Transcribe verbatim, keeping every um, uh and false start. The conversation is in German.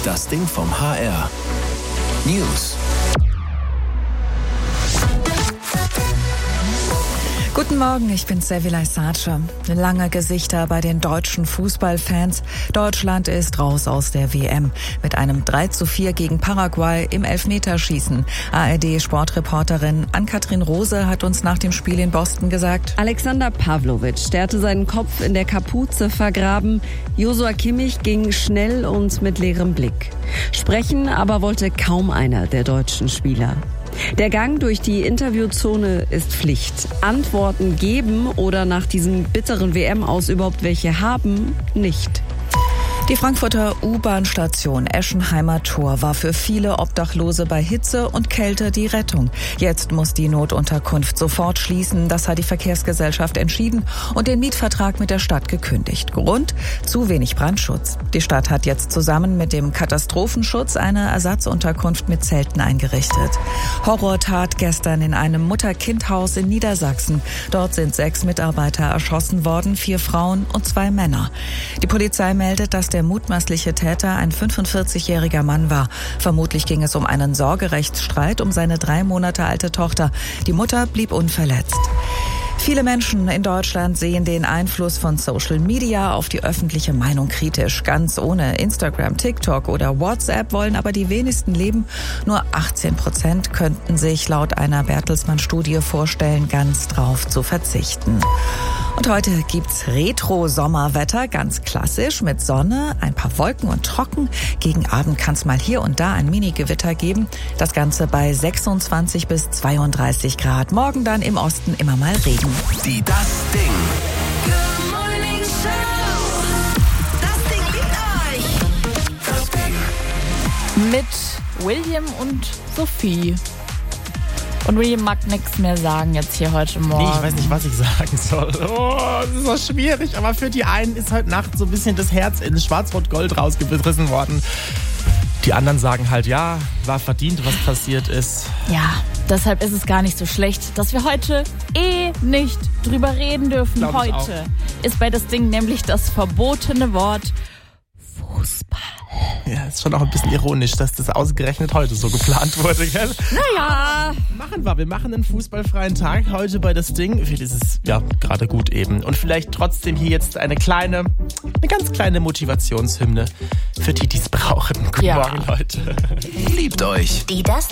Das Ding vom H R. News. Guten Morgen, ich bin Sevilay Sace. Lange Gesichter bei den deutschen Fußballfans. Deutschland ist raus aus der W M. Mit einem drei zu vier gegen Paraguay im Elfmeterschießen. A R D-Sportreporterin Ann-Kathrin Rose hat uns nach dem Spiel in Boston gesagt: Alexander Pavlovic, der hatte seinen Kopf in der Kapuze vergraben. Joshua Kimmich ging schnell und mit leerem Blick. Sprechen aber wollte kaum einer der deutschen Spieler. Der Gang durch die Interviewzone ist Pflicht. Antworten geben oder nach diesem bitteren W M-Aus überhaupt welche haben, nicht. Die Frankfurter U-Bahn-Station Eschenheimer Tor war für viele Obdachlose bei Hitze und Kälte die Rettung. Jetzt muss die Notunterkunft sofort schließen. Das hat die Verkehrsgesellschaft entschieden und den Mietvertrag mit der Stadt gekündigt. Grund? Zu wenig Brandschutz. Die Stadt hat jetzt zusammen mit dem Katastrophenschutz eine Ersatzunterkunft mit Zelten eingerichtet. Horrortat gestern in einem Mutter-Kind-Haus in Niedersachsen. Dort sind sechs Mitarbeiter erschossen worden, vier Frauen und zwei Männer. Die Polizei meldet, dass der mutmaßliche Täter ein fünfundvierzigjähriger Mann war. Vermutlich ging es um einen Sorgerechtsstreit um seine drei Monate alte Tochter. Die Mutter blieb unverletzt. Viele Menschen in Deutschland sehen den Einfluss von Social Media auf die öffentliche Meinung kritisch. Ganz ohne Instagram, TikTok oder WhatsApp wollen aber die wenigsten leben. Nur achtzehn Prozent könnten sich laut einer Bertelsmann-Studie vorstellen, ganz drauf zu verzichten. Und heute gibt's Retro-Sommerwetter, ganz klassisch mit Sonne, ein paar Wolken und trocken. Gegen Abend kann's mal hier und da ein Mini-Gewitter geben. Das Ganze bei sechsundzwanzig bis zweiunddreißig Grad. Morgen dann im Osten immer mal Regen. Die Das Ding. Good Morning Show. Das Ding liebt euch. Das Ding. Mit William und Sophie. Und William mag nichts mehr sagen jetzt hier heute Morgen. Nee, ich weiß nicht, was ich sagen soll. Oh, das ist so schwierig. Aber für die einen ist heute Nacht so ein bisschen das Herz in Schwarz-Rot-Gold rausgerissen worden. Die anderen sagen halt, ja, war verdient, was passiert ist. Ja, deshalb ist es gar nicht so schlecht, dass wir heute eh nicht drüber reden dürfen. Glaub ich heute auch. ist bei das Ding nämlich das verbotene Wort Fußball. Ja, ist schon auch ein bisschen ironisch, dass das ausgerechnet heute so geplant wurde, gell? Naja. Machen wir. Wir machen einen fußballfreien Tag heute bei das Ding. Für dieses, ja, gerade gut eben. Und vielleicht trotzdem hier jetzt eine kleine, eine ganz kleine Motivationshymne für die, die es brauchen. Guten Ja. Morgen, Leute. Liebt euch. Die Das